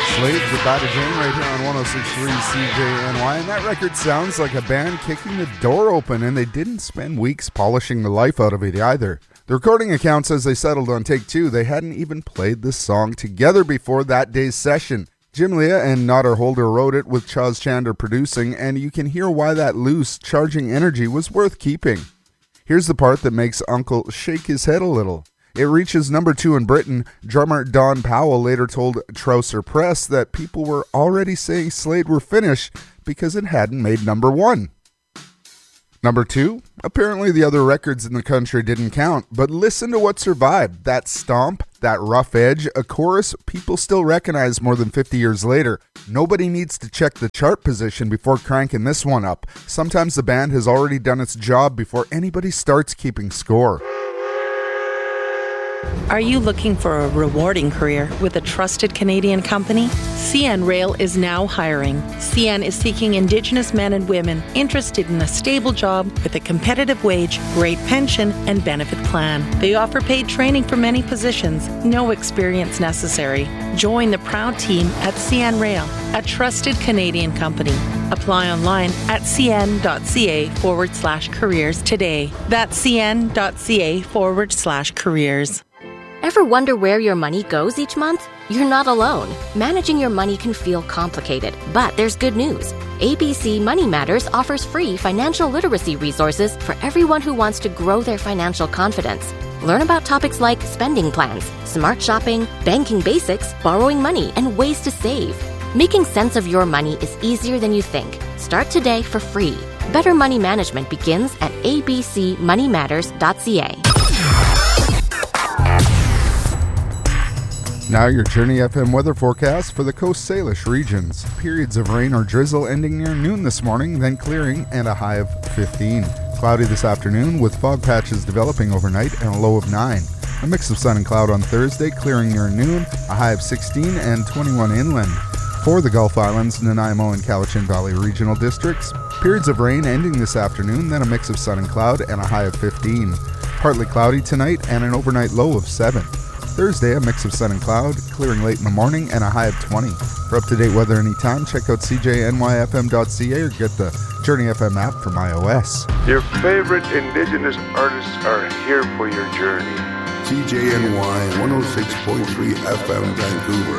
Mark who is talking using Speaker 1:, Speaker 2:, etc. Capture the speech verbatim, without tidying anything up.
Speaker 1: Slade, Goodbye to Jane, right here on one oh six point three C J N Y. And that record sounds like a band kicking the door open, and they didn't spend weeks polishing the life out of it either. The recording account says they settled on take two. They hadn't even played this song together before that day's session. Jim Leah and Nader Holder wrote it with Chaz Chandler producing, and you can hear why that loose, charging energy was worth keeping. Here's the part that makes Uncle shake his head a little. It reaches number two in Britain. Drummer Don Powell later told Trouser Press that people were already saying Slade were finished because it hadn't made number one. Number two, apparently the other records in the country didn't count, but listen to what survived. That stomp, that rough edge, a chorus people still recognize more than fifty years later. Nobody needs to check the chart position before cranking this one up. Sometimes the band has already done its job before anybody starts keeping score.
Speaker 2: Are you looking for a rewarding career with a trusted Canadian company? C N Rail is now hiring. C N is seeking Indigenous men and women interested in a stable job with a competitive wage, great pension, and benefit plan. They offer paid training for many positions, no experience necessary. Join the proud team at C N Rail, a trusted Canadian company. Apply online at cn.ca forward slash careers today. That's cn.ca forward slash careers.
Speaker 3: Ever wonder where your money goes each month? You're not alone. Managing your money can feel complicated, but there's good news. A B C Money Matters offers free financial literacy resources for everyone who wants to grow their financial confidence. Learn about topics like spending plans, smart shopping, banking basics, borrowing money, and ways to save. Making sense of your money is easier than you think. Start today for free. Better money management begins at a b c money matters dot c a.
Speaker 1: Now your Journey F M weather forecast for the Coast Salish regions. Periods of rain or drizzle ending near noon this morning, then clearing and a high of fifteen. Cloudy this afternoon with fog patches developing overnight and a low of nine. A mix of sun and cloud on Thursday, clearing near noon, a high of sixteen and twenty-one inland. For the Gulf Islands, Nanaimo and Cowichan Valley regional districts, periods of rain ending this afternoon, then a mix of sun and cloud and a high of fifteen. Partly cloudy tonight and an overnight low of seven. Thursday, a mix of sun and cloud, clearing late in the morning and a high of twenty. For up-to-date weather anytime, check out c j n y f m dot c a or get the Journey F M app from iOS.
Speaker 4: Your favorite Indigenous artists are here for your journey.
Speaker 5: C J N Y one oh six point three F M Vancouver.